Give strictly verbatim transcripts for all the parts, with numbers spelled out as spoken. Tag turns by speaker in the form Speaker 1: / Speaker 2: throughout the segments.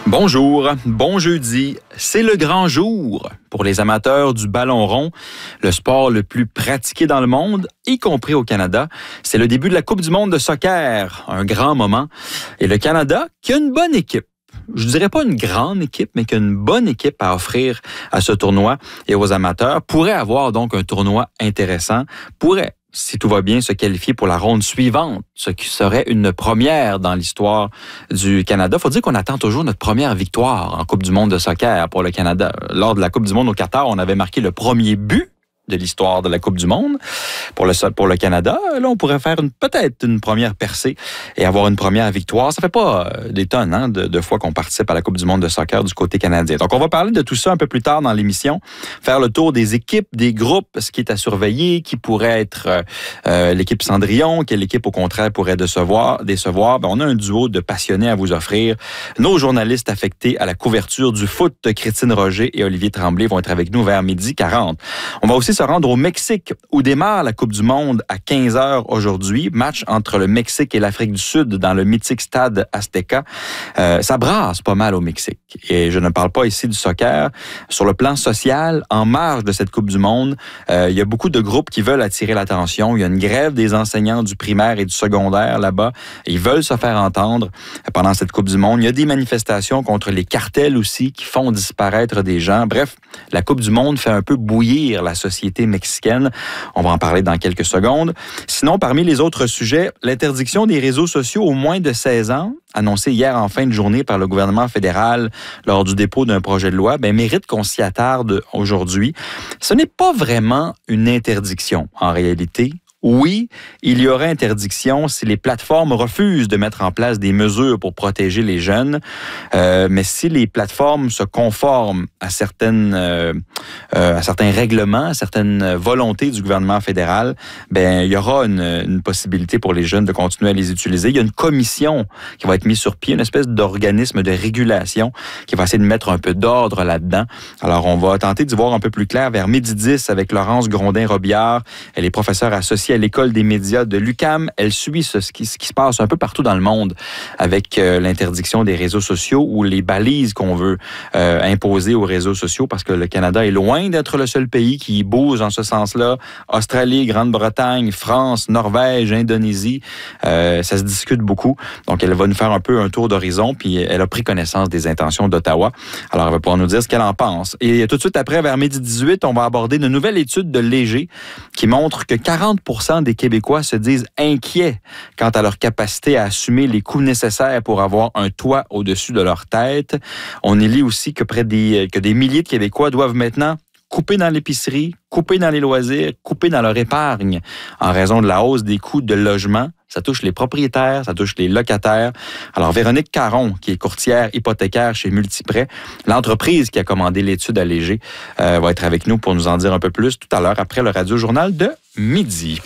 Speaker 1: Bonjour, bon jeudi, c'est le grand jour pour les amateurs du ballon rond, le sport le plus pratiqué dans le monde, y compris au Canada. C'est le début de la Coupe du monde de soccer, un grand moment. Et le Canada, qui a une bonne équipe. Je dirais pas une grande équipe, mais qui a une bonne équipe à offrir à ce tournoi et aux amateurs, pourrait avoir donc un tournoi intéressant, pourrait, si tout va bien, se qualifier pour la ronde suivante, ce qui serait une première dans l'histoire du Canada. Il faut dire qu'on attend toujours notre première victoire en Coupe du monde de soccer pour le Canada. Lors de la Coupe du monde au Qatar, on avait marqué le premier but de l'histoire de la Coupe du monde pour le pour le Canada. Là, on pourrait faire une, peut-être une première percée et avoir une première victoire. Ça fait pas euh, des tonnes hein, de, de fois qu'on participe à la Coupe du monde de soccer du côté canadien. Donc, on va parler de tout ça un peu plus tard dans l'émission, faire le tour des équipes, des groupes, ce qui est à surveiller, qui pourrait être euh, euh, l'équipe Cendrillon, quelle équipe, au contraire, pourrait décevoir. décevoir. Ben, on a un duo de passionnés à vous offrir. Nos journalistes affectés à la couverture du foot, Christine Roger et Olivier Tremblay, vont être avec nous vers midi quarante. On va aussi se rendre au Mexique, où démarre la Coupe du monde à quinze heures aujourd'hui. Match entre le Mexique et l'Afrique du Sud dans le mythique stade Azteca. Euh, ça brasse pas mal au Mexique. Et je ne parle pas ici du soccer. Sur le plan social, en marge de cette Coupe du monde, euh, il y a beaucoup de groupes qui veulent attirer l'attention. Il y a une grève des enseignants du primaire et du secondaire là-bas. Ils veulent se faire entendre pendant cette Coupe du monde. Il y a des manifestations contre les cartels aussi qui font disparaître des gens. Bref, la Coupe du monde fait un peu bouillir la société mexicaine. On va en parler dans quelques secondes. Sinon, parmi les autres sujets, l'interdiction des réseaux sociaux aux moins de seize ans, annoncée hier en fin de journée par le gouvernement fédéral lors du dépôt d'un projet de loi, ben, mérite qu'on s'y attarde aujourd'hui. Ce n'est pas vraiment une interdiction, en réalité. Oui, il y aurait interdiction si les plateformes refusent de mettre en place des mesures pour protéger les jeunes, euh, mais si les plateformes se conforment à certaines, euh, euh, à certains règlements, à certaines volontés du gouvernement fédéral, ben il y aura une, une possibilité pour les jeunes de continuer à les utiliser. Il y a une commission qui va être mise sur pied, une espèce d'organisme de régulation qui va essayer de mettre un peu d'ordre là-dedans. Alors, on va tenter d'y voir un peu plus clair vers midi dix avec Laurence Grondin-Robillard. Elle est professeure associée à l'École des médias de l'U Q A M. Elle suit ce, ce, qui, ce qui se passe un peu partout dans le monde avec euh, l'interdiction des réseaux sociaux ou les balises qu'on veut euh, imposer aux réseaux sociaux parce que le Canada est loin d'être le seul pays qui bouge en ce sens-là. Australie, Grande-Bretagne, France, Norvège, Indonésie, euh, ça se discute beaucoup. Donc, elle va nous faire un peu un tour d'horizon puis elle a pris connaissance des intentions d'Ottawa. Alors, elle va pouvoir nous dire ce qu'elle en pense. Et tout de suite après, vers midi dix-huit, on va aborder une nouvelle étude de Léger qui montre que quarante pour cent des Québécois se disent inquiets quant à leur capacité à assumer les coûts nécessaires pour avoir un toit au-dessus de leur tête. On y lit aussi que près des, que des milliers de Québécois doivent maintenant couper dans l'épicerie, couper dans les loisirs, couper dans leur épargne en raison de la hausse des coûts de logement. Ça touche les propriétaires, ça touche les locataires. Alors, Véronique Caron, qui est courtière hypothécaire chez Multiprêt, l'entreprise qui a commandé l'étude à Léger, euh, va être avec nous pour nous en dire un peu plus tout à l'heure après le Radio-Journal de midi.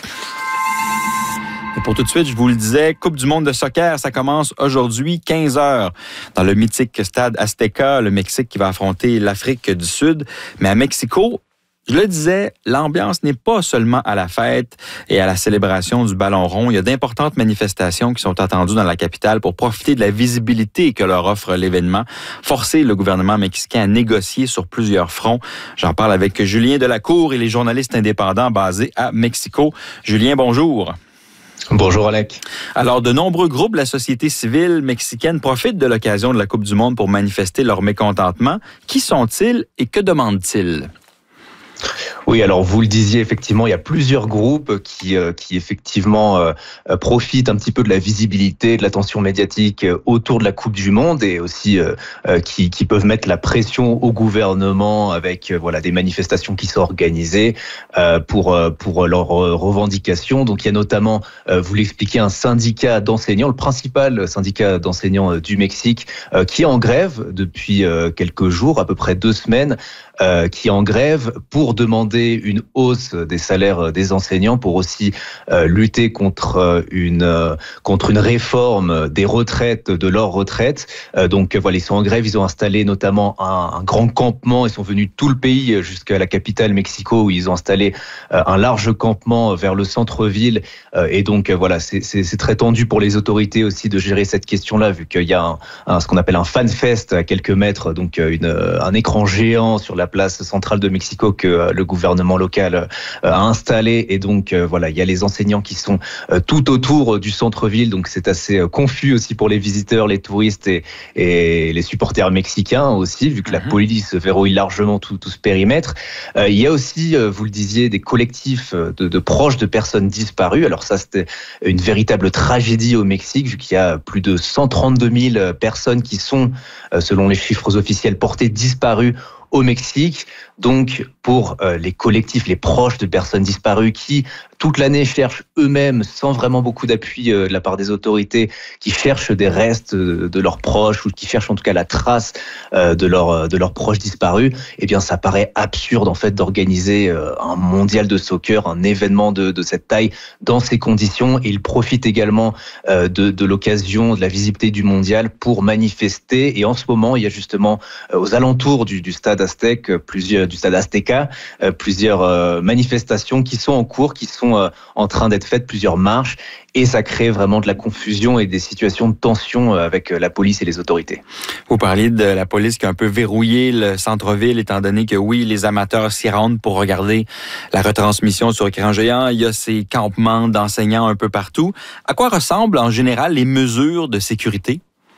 Speaker 1: Et pour tout de suite, je vous le disais, Coupe du monde de soccer, ça commence aujourd'hui, quinze heures, dans le mythique stade Azteca, le Mexique qui va affronter l'Afrique du Sud. Mais à Mexico, je le disais, l'ambiance n'est pas seulement à la fête et à la célébration du ballon rond. Il y a d'importantes manifestations qui sont attendues dans la capitale pour profiter de la visibilité que leur offre l'événement, forcer le gouvernement mexicain à négocier sur plusieurs fronts. J'en parle avec Julien Delacour et les journalistes indépendants basés à Mexico. Julien, bonjour.
Speaker 2: Bonjour Alec.
Speaker 1: Alors, de nombreux groupes de la société civile mexicaine profitent de l'occasion de la Coupe du monde pour manifester leur mécontentement. Qui sont-ils et que demandent-ils?
Speaker 2: Oui, alors vous le disiez, effectivement, il y a plusieurs groupes qui, euh, qui effectivement euh, profitent un petit peu de la visibilité, de l'attention médiatique autour de la Coupe du monde et aussi euh, euh, qui, qui peuvent mettre la pression au gouvernement avec euh, voilà des manifestations qui sont organisées euh, pour euh, pour leurs revendications. Donc il y a notamment, euh, vous l'expliquez, un syndicat d'enseignants, le principal syndicat d'enseignants du Mexique, euh, qui est en grève depuis euh, quelques jours, à peu près deux semaines, euh, qui est en grève pour demander demandé une hausse des salaires des enseignants pour aussi euh, lutter contre une euh, contre une réforme des retraites, de leurs retraites. Euh, donc voilà, ils sont en grève, ils ont installé notamment un, un grand campement, ils sont venus de tout le pays jusqu'à la capitale Mexico où ils ont installé euh, un large campement vers le centre-ville. Euh, et donc euh, voilà, c'est, c'est, c'est très tendu pour les autorités aussi de gérer cette question-là, vu qu'il y a un, un, ce qu'on appelle un fan fest à quelques mètres, donc une, un écran géant sur la place centrale de Mexico que euh, le gouvernement local euh, a installé. Et donc euh, voilà, il y a les enseignants qui sont euh, tout autour du centre-ville, donc c'est assez euh, confus aussi pour les visiteurs, les touristes et, et les supporters mexicains aussi, vu que la police verrouille largement tout, tout ce périmètre. Euh, il y a aussi, euh, vous le disiez, des collectifs de, de proches de personnes disparues. Alors ça, c'était une véritable tragédie au Mexique, vu qu'il y a plus de cent trente-deux mille personnes qui sont, euh, selon les chiffres officiels, portées disparues au Mexique. Donc, pour euh, les collectifs, les proches de personnes disparues qui, toute l'année, cherchent eux-mêmes, sans vraiment beaucoup d'appui euh, de la part des autorités, qui cherchent des restes de, de leurs proches ou qui cherchent en tout cas la trace euh, de, leur, de leurs proches disparus, eh bien, ça paraît absurde, en fait, d'organiser euh, un mondial de soccer, un événement de, de cette taille, dans ces conditions. Et ils profitent également euh, de, de l'occasion, de la visibilité du mondial pour manifester. Et en ce moment, il y a justement, euh, aux alentours du, du stade Aztec, plusieurs du stade Azteca, euh, plusieurs euh, manifestations qui sont en cours, qui sont euh, en train d'être faites, plusieurs marches, et ça crée vraiment de la confusion et des situations de tension avec la police et les autorités.
Speaker 1: Vous parliez de la police qui a un peu verrouillé le centre-ville, étant donné que oui, les amateurs s'y rendent pour regarder la retransmission sur écran géant. Il y a ces campements d'enseignants un peu partout. À quoi ressemblent en général les mesures de sécurité?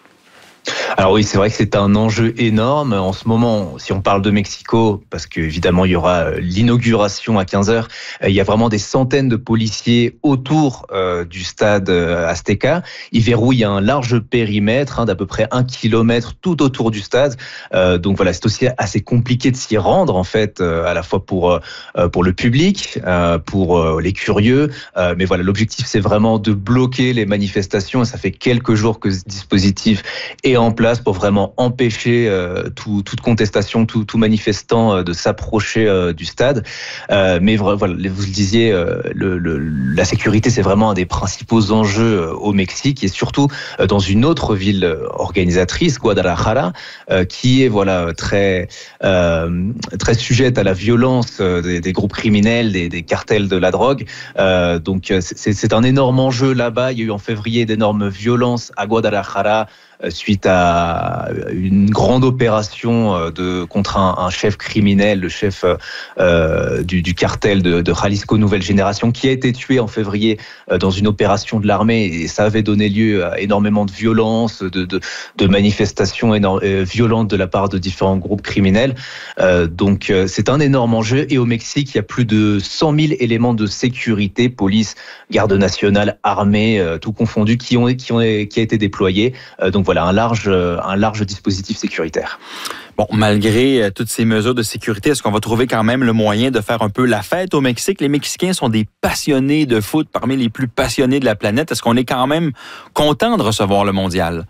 Speaker 2: Alors oui, c'est vrai que c'est un enjeu énorme. En ce moment, si on parle de Mexico, parce qu'évidemment, il y aura l'inauguration à quinze heures, il y a vraiment des centaines de policiers autour euh, du stade Azteca. Ils verrouillent un large périmètre hein, d'à peu près un kilomètre tout autour du stade. Euh, donc voilà, c'est aussi assez compliqué de s'y rendre, en fait, euh, à la fois pour, euh, pour le public, euh, pour euh, les curieux. Euh, mais voilà, l'objectif, c'est vraiment de bloquer les manifestations. Et ça fait quelques jours que ce dispositif est en place pour vraiment empêcher euh, tout, toute contestation, tout, tout manifestant euh, de s'approcher euh, du stade. Euh, mais voilà, vous le disiez, euh, le, le, la sécurité, c'est vraiment un des principaux enjeux euh, au Mexique et surtout euh, dans une autre ville organisatrice, Guadalajara, euh, qui est voilà très euh, très sujette à la violence euh, des, des groupes criminels, des, des cartels de la drogue. Euh, donc c'est, c'est un énorme enjeu là-bas. Il y a eu en février d'énormes violences à Guadalajara suite à une grande opération de, contre un, un chef criminel, le chef euh, du, du cartel de, de Jalisco Nouvelle Génération, qui a été tué en février dans une opération de l'armée. Et ça avait donné lieu à énormément de violences, de, de, de manifestations énorme, euh, violentes de la part de différents groupes criminels. Euh, donc c'est un énorme enjeu. Et au Mexique, il y a plus de cent mille éléments de sécurité, police, garde nationale, armée, euh, tout confondu, qui ont, qui ont qui a été déployé. Euh, donc voilà, un large, un large dispositif sécuritaire.
Speaker 1: Bon, malgré toutes ces mesures de sécurité, est-ce qu'on va trouver quand même le moyen de faire un peu la fête au Mexique? Les Mexicains sont des passionnés de foot, parmi les plus passionnés de la planète. Est-ce qu'on est quand même content de recevoir le mondial?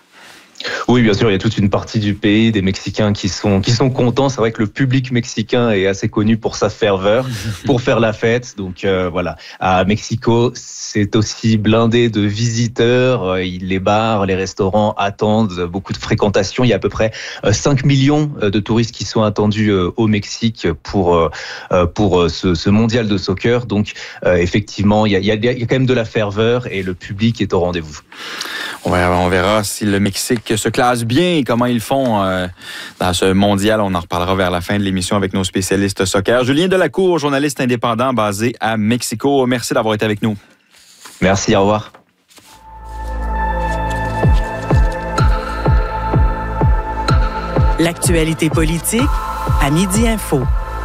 Speaker 2: Oui, bien sûr, il y a toute une partie du pays, des Mexicains qui sont, qui sont contents. C'est vrai que le public mexicain est assez connu pour sa ferveur, pour faire la fête. Donc euh, voilà, à Mexico, c'est aussi blindé de visiteurs. Les bars, les restaurants attendent beaucoup de fréquentation. Il y a à peu près cinq millions de touristes qui sont attendus au Mexique pour, pour ce, ce mondial de soccer. Donc effectivement, il y, a, il y a quand même de la ferveur et le public est au rendez-vous.
Speaker 1: On verra, on verra si le Mexique se classe bien et comment ils font euh, dans ce mondial. On en reparlera vers la fin de l'émission avec nos spécialistes soccer. Julien Delacour, journaliste indépendant basé à Mexico. Merci d'avoir été avec nous.
Speaker 2: Merci, au revoir.
Speaker 3: L'actualité politique à Midi Info.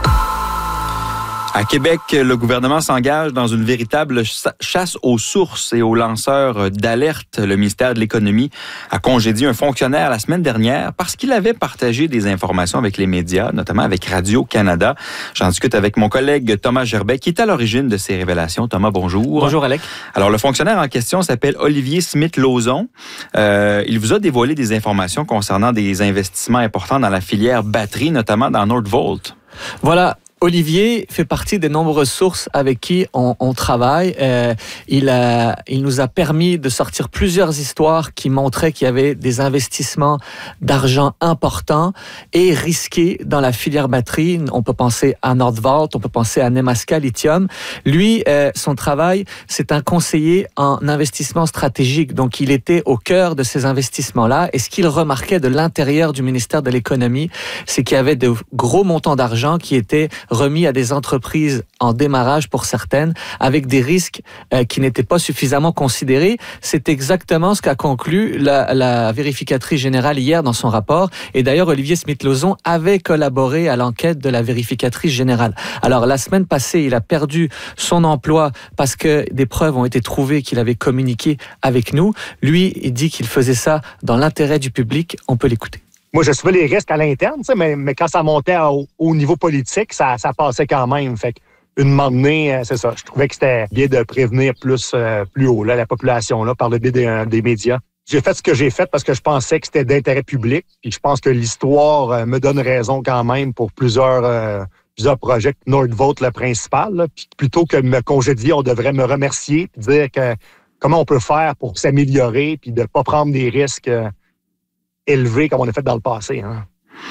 Speaker 1: À Québec, le gouvernement s'engage dans une véritable chasse aux sources et aux lanceurs d'alerte. Le ministère de l'Économie a congédié un fonctionnaire la semaine dernière parce qu'il avait partagé des informations avec les médias, notamment avec Radio-Canada. J'en discute avec mon collègue Thomas Gerbet, qui est à l'origine de ces révélations. Thomas, bonjour.
Speaker 4: Bonjour, Alec.
Speaker 1: Alors, le fonctionnaire en question s'appelle Olivier Smith-Lauzon. Euh, il vous a dévoilé des informations concernant des investissements importants dans la filière batterie, notamment dans Northvolt.
Speaker 4: Voilà. Olivier fait partie des nombreuses sources avec qui on, on travaille. Euh, il, a, il nous a permis de sortir plusieurs histoires qui montraient qu'il y avait des investissements d'argent importants et risqués dans la filière batterie. On peut penser à Nordvolt, on peut penser à Nemaska Lithium. Lui, euh, son travail, c'est un conseiller en investissement stratégique. Donc, il était au cœur de ces investissements-là. Et ce qu'il remarquait de l'intérieur du ministère de l'Économie, c'est qu'il y avait de gros montants d'argent qui étaient remis à des entreprises en démarrage pour certaines, avec des risques euh, qui n'étaient pas suffisamment considérés. C'est exactement ce qu'a conclu la, la vérificatrice générale hier dans son rapport. Et d'ailleurs, Olivier Smith-Lauzon avait collaboré à l'enquête de la vérificatrice générale. Alors, la semaine passée, il a perdu son emploi parce que des preuves ont été trouvées qu'il avait communiqué avec nous. Lui, il dit qu'il faisait ça dans l'intérêt du public. On peut l'écouter.
Speaker 5: Moi, j'assumais les risques à l'interne, mais, mais quand ça montait au, au niveau politique, ça, ça passait quand même. Fait qu'une moment donné, c'est ça. Je trouvais que c'était bien de prévenir plus, euh, plus haut là, la population là, par le biais des, des médias. J'ai fait ce que j'ai fait parce que je pensais que c'était d'intérêt public. Puis je pense que l'histoire euh, me donne raison quand même pour plusieurs, euh, plusieurs projets. Nordvolt, le principal. Là. Puis plutôt que de me congédier, on devrait me remercier et dire que comment on peut faire pour s'améliorer puis de ne pas prendre des risques euh, élevé comme on a fait dans le passé. Hein.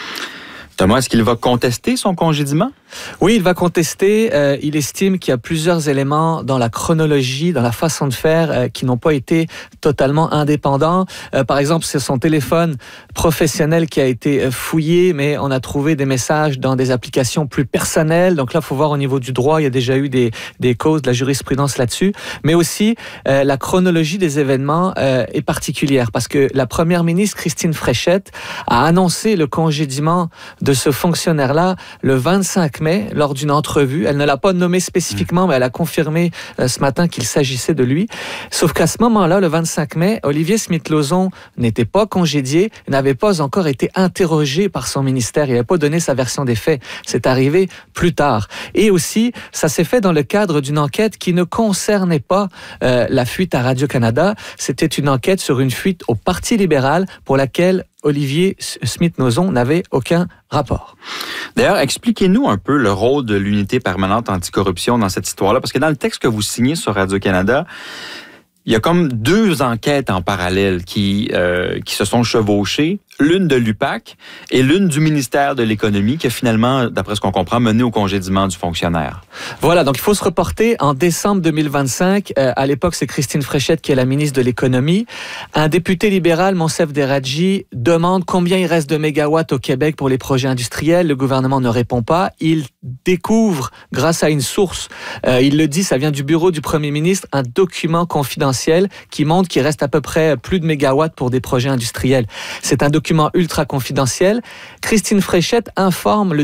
Speaker 1: Thomas, est-ce qu'il va contester son congédiement?
Speaker 4: Oui, il va contester. Euh, il estime qu'il y a plusieurs éléments dans la chronologie, dans la façon de faire, euh, qui n'ont pas été totalement indépendants. Euh, par exemple, c'est son téléphone professionnel qui a été fouillé, mais on a trouvé des messages dans des applications plus personnelles. Donc là, il faut voir au niveau du droit, il y a déjà eu des, des causes, de la jurisprudence là-dessus. Mais aussi, euh, la chronologie des événements euh, est particulière parce que la première ministre, Christine Fréchette, a annoncé le congédiement de ce fonctionnaire-là le vingt-cinq mai lors d'une entrevue. Elle ne l'a pas nommé spécifiquement, mais elle a confirmé euh, ce matin qu'il s'agissait de lui. Sauf qu'à ce moment-là, le vingt-cinq mai, Olivier Smith-Lauzon n'était pas congédié, n'avait pas encore été interrogé par son ministère. Il n'avait pas donné sa version des faits. C'est arrivé plus tard. Et aussi, ça s'est fait dans le cadre d'une enquête qui ne concernait pas euh, la fuite à Radio-Canada. C'était une enquête sur une fuite au Parti libéral pour laquelle Olivier Smith-Lauzon n'avait aucun rapport.
Speaker 1: D'ailleurs, expliquez-nous un peu le rôle de l'unité permanente anticorruption dans cette histoire-là, parce que dans le texte que vous signez sur Radio-Canada, il y a comme deux enquêtes en parallèle qui, euh, qui se sont chevauchées, l'une de l'U P A C et l'une du ministère de l'Économie qui a finalement, d'après ce qu'on comprend, mené au congédiement du fonctionnaire.
Speaker 4: Voilà, donc il faut se reporter en décembre deux mille vingt-cinq. Euh, à l'époque, c'est Christine Fréchette qui est la ministre de l'Économie. Un député libéral, Monsef Deradji, demande combien il reste de mégawatts au Québec pour les projets industriels. Le gouvernement ne répond pas. Il découvre, grâce à une source, euh, il le dit, ça vient du bureau du premier ministre, un document confidentiel qui montre qu'il reste à peu près plus de mégawatts pour des projets industriels. C'est un document ultra confidentiel. Christine Fréchette informe le